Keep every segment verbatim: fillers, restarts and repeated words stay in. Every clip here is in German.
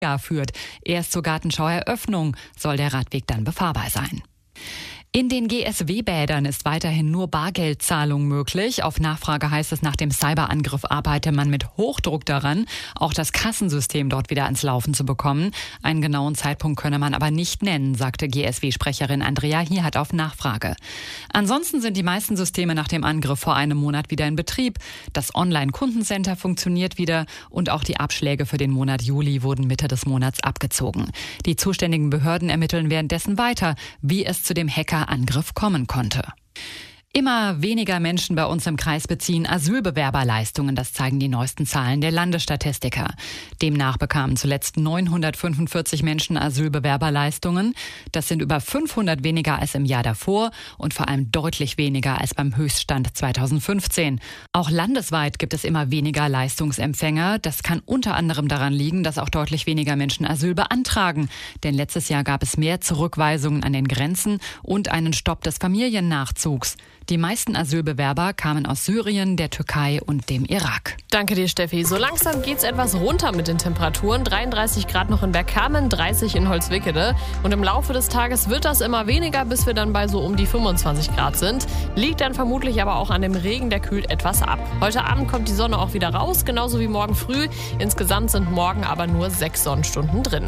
führt. Erst zur Gartenschaueröffnung soll der Radweg dann befahrbar sein. In den G S W-Bädern ist weiterhin nur Bargeldzahlung möglich. Auf Nachfrage heißt es, nach dem Cyberangriff arbeite man mit Hochdruck daran, auch das Kassensystem dort wieder ans Laufen zu bekommen. Einen genauen Zeitpunkt könne man aber nicht nennen, sagte G S W-Sprecherin Andrea Hiert auf Nachfrage. Ansonsten sind die meisten Systeme nach dem Angriff vor einem Monat wieder in Betrieb. Das Online-Kundencenter funktioniert wieder und auch die Abschläge für den Monat Juli wurden Mitte des Monats abgezogen. Die zuständigen Behörden ermitteln währenddessen weiter, wie es zu dem Hacker Angriff kommen konnte. Immer weniger Menschen bei uns im Kreis beziehen Asylbewerberleistungen, das zeigen die neuesten Zahlen der Landesstatistiker. Demnach bekamen zuletzt neunhundertfünfundvierzig Menschen Asylbewerberleistungen. Das sind über fünfhundert weniger als im Jahr davor und vor allem deutlich weniger als beim Höchststand zweitausendfünfzehn. Auch landesweit gibt es immer weniger Leistungsempfänger. Das kann unter anderem daran liegen, dass auch deutlich weniger Menschen Asyl beantragen. Denn letztes Jahr gab es mehr Zurückweisungen an den Grenzen und einen Stopp des Familiennachzugs. Die meisten Asylbewerber kamen aus Syrien, der Türkei und dem Irak. Danke dir, Steffi. So langsam geht's etwas runter mit den Temperaturen. dreiunddreißig Grad noch in Bergkamen, dreißig in Holzwickede. Und im Laufe des Tages wird das immer weniger, bis wir dann bei so um die fünfundzwanzig Grad sind. Liegt dann vermutlich aber auch an dem Regen, der kühlt etwas ab. Heute Abend kommt die Sonne auch wieder raus, genauso wie morgen früh. Insgesamt sind morgen aber nur sechs Sonnenstunden drin.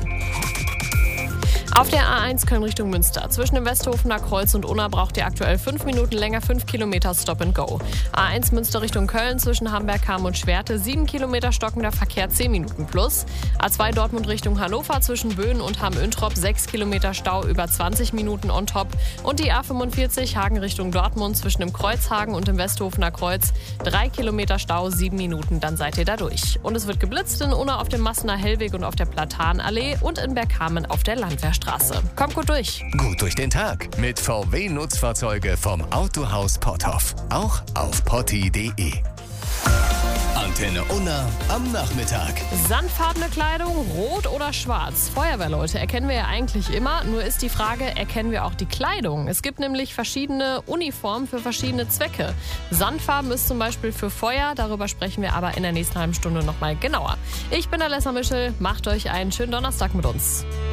Auf der A eins Köln Richtung Münster. Zwischen dem Westhofener Kreuz und Unna braucht ihr aktuell fünf Minuten länger, fünf Kilometer Stop and Go. A eins Münster Richtung Köln zwischen Hamberg, Cham und Schwerte, sieben Kilometer stockender Verkehr, zehn Minuten plus. A zwei Dortmund Richtung Hannover zwischen Böen und Hamm-Üntrop, sechs Kilometer Stau, über zwanzig Minuten on top. Und die A fünfundvierzig Hagen Richtung Dortmund zwischen dem Kreuzhagen und dem Westhofener Kreuz, drei Kilometer Stau, sieben Minuten, dann seid ihr da durch. Und es wird geblitzt in Unna auf dem Massener Hellweg und auf der Platanallee und in Bergkamen auf der Landwehrstraße. Kommt gut durch. Gut durch den Tag mit V W-Nutzfahrzeuge vom Autohaus Potthoff. Auch auf potti punkt de. Antenne Unna am Nachmittag. Sandfarbene Kleidung, rot oder schwarz? Feuerwehrleute erkennen wir ja eigentlich immer. Nur ist die Frage, erkennen wir auch die Kleidung? Es gibt nämlich verschiedene Uniformen für verschiedene Zwecke. Sandfarben ist zum Beispiel für Feuer. Darüber sprechen wir aber in der nächsten halben Stunde nochmal genauer. Ich bin Alessa Mischel. Macht euch einen schönen Donnerstag mit uns.